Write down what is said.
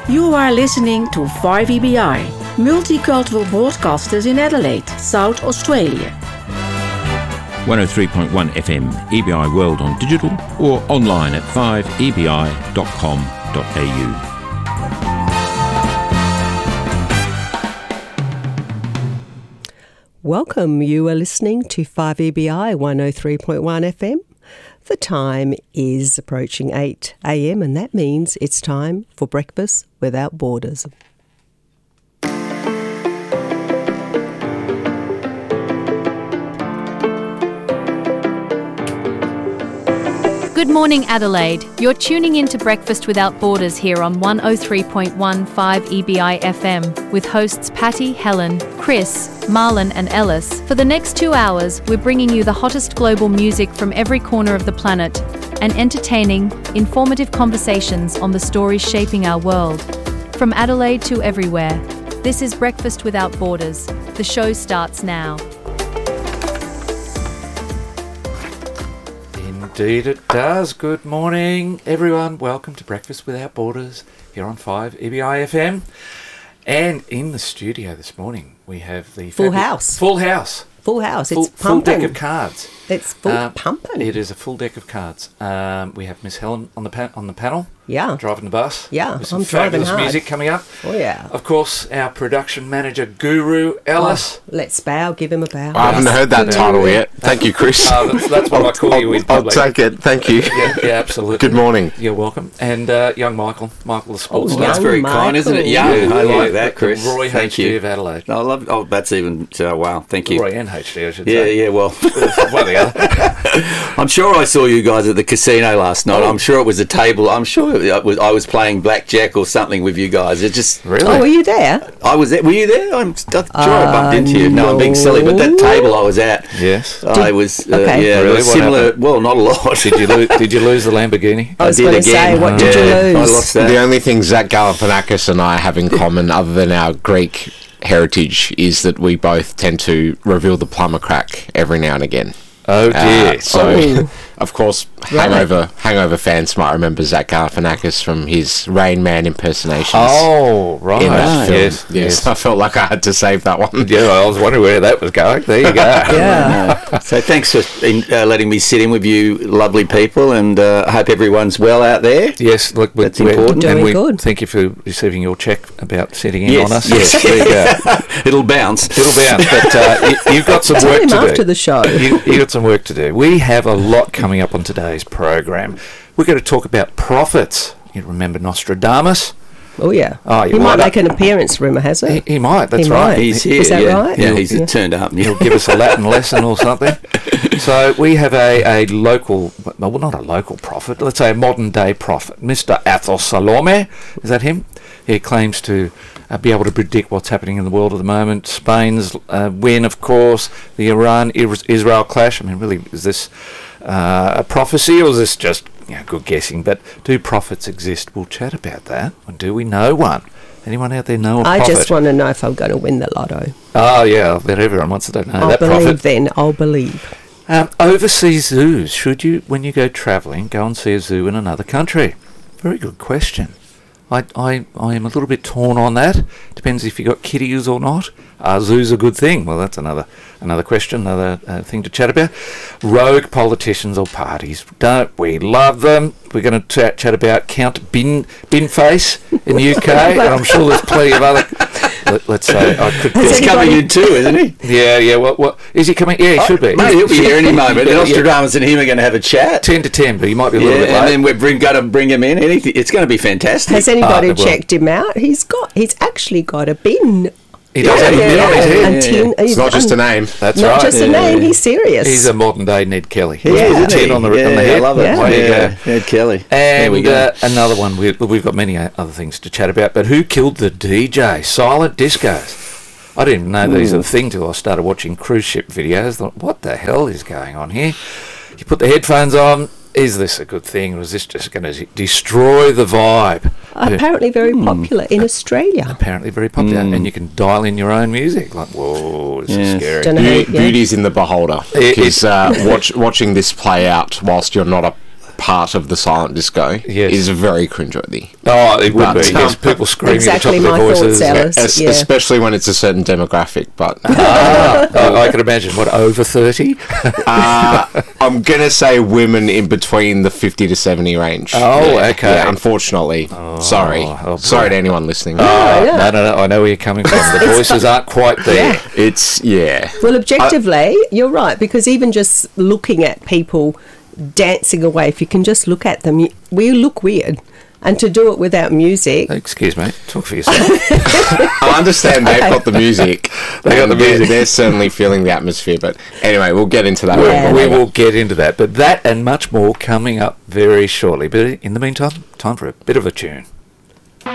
You are listening to 5EBI, multicultural broadcasters in Adelaide, South Australia. 103.1 FM, EBI World on digital or online at 5ebi.com.au. Welcome. You are listening to 5EBI 103.1 FM. The time is approaching 8 a.m. and that means it's time for Breakfast Without Borders. Good morning, Adelaide. You're tuning in to Breakfast Without Borders here on 103.15 EBI FM with hosts Patty, Helen, Chris, Marlon and Ellis. For the next 2 hours, we're bringing you the hottest global music from every corner of the planet and entertaining, informative conversations on the stories shaping our world. From Adelaide to everywhere, this is Breakfast Without Borders. The show starts now. Indeed it does. Good morning, everyone. Welcome to Breakfast Without Borders here on 5EBI FM. And in the studio this morning, we have the... Full house. Full house. Full house. It's pumping. Full deck of cards. It's full pumping. It is a full deck of cards. We have Miss Helen on the panel. Yeah. Driving the bus. Yeah, with some I'm driving fabulous hard. music coming up. Oh, yeah. Of course, our production manager, Guru Ellis. Let's bow. Give him a bow. I haven't heard that title yet. Thank you, Chris. That's what I call you in I'll public. take it. Thank you. Yeah, absolutely. Good morning. You're welcome. And young Michael the sports Oh, star. That's very kind, isn't it? Young. I like that, Chris. The Roy Thank HD you. of Adelaide. I love. Oh, that's even. Wow. Thank you. Roy and HD, I should Yeah, say. yeah. Well, One or the other. I'm sure I saw you guys at the casino last night. I'm sure it was a table. I'm sure I was playing blackjack or something with you guys. It just Really? Oh, were you there? I was there. Were you there? I'm sure I bumped into you. No, I'm being silly, but that table I was at. Yes. I was. Okay. Yeah, Really? it was What similar. happened? Well, not a lot. Did you lose the Lamborghini? I was did going to again. say, what did you Yeah, lose? I lost that. The only thing Zach Galifianakis and I have in common, other than our Greek heritage, is that we both tend to reveal the plumber crack every now and again. Oh dear. So, of course, Hangover fans might remember Zach Galifianakis from his Rain Man impersonations. Oh, right. In that film. Yes. I felt like I had to save that one. Yeah, I was wondering where that was going. There you go. Yeah. So thanks for letting me sit in with you, lovely people, and I hope everyone's well out there. Yes, look, That's important. And Doing we good. thank you for receiving your check about sitting in Yes, on us. yes. There you go. It'll bounce. It'll bounce, but you've got some Tell work him to do. after the show. You got some work to do. We have a lot coming up on today's program. We're going to talk about prophets. You remember Nostradamus? Oh, yeah. Oh, you he might might make an appearance, rumour has it? He might, that's He right. might. He's here. Is that yeah. right? Yeah, he's Yeah. turned up. Yeah. He'll give us a Latin lesson or something. So we have a local, well, not a local prophet, let's say a modern day prophet, Mr. Athos Salome. Is that him? He claims to be able to predict what's happening in the world at the moment. Spain's win, of course, the Iran-Israel clash. I mean, really, is this a prophecy or is this just good guessing? But do prophets exist? We'll chat about that. Or do we know one? Anyone out there know a prophet? I just want to know if I'm going to win the lotto. Oh, yeah, I bet everyone wants to know I'll that believe prophet. then. I'll believe. Overseas zoos. Should you, when you go travelling, go and see a zoo in another country? Very good question. I am a little bit torn on that. Depends if you got kitties or not. Are zoos a good thing? Well, that's another question, another thing to chat about. Rogue politicians or parties. Don't we love them? We're going to chat about Count Binface in the UK, and I'm sure there's plenty of other... Let's say I could... He's coming in too, isn't he? Yeah. What is he coming? Yeah, he should be. Mate, he'll be here any moment. Nostradamus and him are going to have a chat. 10 to 10, but he might be a little bit late. And then we're going to bring him in. Anything. It's going to be fantastic. Has anybody well- checked him out? He's actually got a bin. He does have a bit on his head. And tin. It's not just a name. That's Not right. just a name. He's serious. He's a modern day Ned Kelly. He is, isn't Tin he? on the Yeah, head. I love it. Yeah. There you Yeah, go. Ned Kelly. There And we go. another one. We've got many other things to chat about. But who killed the DJ? Silent discos. I didn't even know these were a thing till I started watching cruise ship videos. I thought, what the hell is going on here? You put the headphones on. Is this a good thing, or is this just going to destroy the vibe? Apparently very popular in Australia. Apparently very popular, and you can dial in your own music. Like, whoa, this is scary. Don't know how- Beauty's in the beholder. It- Because watching this play out whilst you're not a part of the silent disco Yes. is very cringeworthy. Oh, it would But, be. Yes, people screaming Exactly at the top my of their thoughts, voices. Alice. Yeah. Especially when it's a certain demographic. But I can imagine. What, over 30? I'm going to say women in between the 50 to 70 range. Oh, okay. Yeah, unfortunately. Sorry. boy. Sorry to anyone listening. No, I know where you're coming from. The voices aren't quite there. It's, yeah. Well, objectively, you're right, because even just looking at people dancing away, if you can just look at them, we look weird. And to do it without music. Excuse me, talk for yourself. I understand they've got the music. They're certainly feeling the atmosphere. But anyway, we'll get into that. Yeah. We will get into that. But that and much more coming up very shortly. But in the meantime, time for a bit of a tune.